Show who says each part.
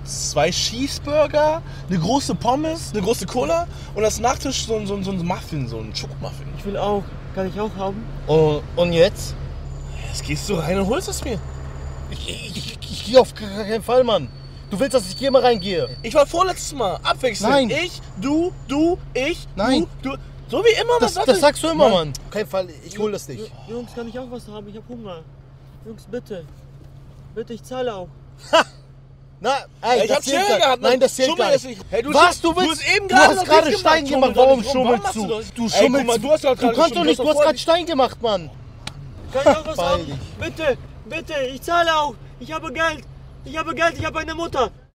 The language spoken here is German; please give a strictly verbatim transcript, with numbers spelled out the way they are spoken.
Speaker 1: zwei Cheeseburger, eine große Pommes, eine große Cola und als Nachtisch so, so, so ein Muffin, so ein Schokomuffin.
Speaker 2: Ich will auch. Kann ich auch haben?
Speaker 3: Und, und jetzt?
Speaker 1: Jetzt gehst du rein und holst es mir.
Speaker 3: Ich, ich, ich, ich gehe auf keinen Fall, Mann. Du willst, dass ich hier mal reingehe?
Speaker 1: Ich war vorletztes Mal. Abwechselnd.
Speaker 3: Nein.
Speaker 1: Ich, du, du, ich,
Speaker 3: Nein.
Speaker 1: du, du. So wie immer.
Speaker 3: Das,
Speaker 1: was
Speaker 3: das sagst du immer,
Speaker 1: Mann.
Speaker 3: Mann. Auf keinen Fall, ich hol das nicht.
Speaker 2: Jungs, kann ich auch was haben? Ich hab Hunger. Jungs, bitte. Bitte, ich zahle auch.
Speaker 3: Na, ey,
Speaker 1: Ich
Speaker 3: das
Speaker 1: hab
Speaker 3: zählt
Speaker 1: Schere
Speaker 3: gar-
Speaker 1: gehabt. Mann.
Speaker 3: Nein, das zählt
Speaker 1: Schummel
Speaker 3: gar
Speaker 1: ist
Speaker 3: nicht.
Speaker 1: nicht. Hey, du
Speaker 3: Was,
Speaker 1: sch-
Speaker 3: du willst?
Speaker 1: hast eben
Speaker 3: Du
Speaker 1: gerade
Speaker 3: hast
Speaker 1: noch
Speaker 3: gerade
Speaker 1: nicht
Speaker 3: Stein
Speaker 1: gemacht.
Speaker 3: gemacht.
Speaker 1: Schummel,
Speaker 3: Warum
Speaker 1: warum
Speaker 3: schummelst
Speaker 1: machst
Speaker 3: du?
Speaker 1: du das?
Speaker 3: Du
Speaker 1: Ey,
Speaker 3: schummelst.
Speaker 1: guck mal, du hast doch gerade
Speaker 3: Du kannst doch
Speaker 1: geschummelt.
Speaker 3: nicht,
Speaker 1: Du
Speaker 3: du
Speaker 1: hast
Speaker 3: hast
Speaker 1: doch
Speaker 3: gerade Stein gemacht, Mann.
Speaker 2: Kann ich auch was
Speaker 3: Beeil
Speaker 2: haben?
Speaker 3: dich.
Speaker 2: Bitte, bitte, ich zahle auch. Ich habe Geld. Ich habe Geld, ich habe eine Mutter.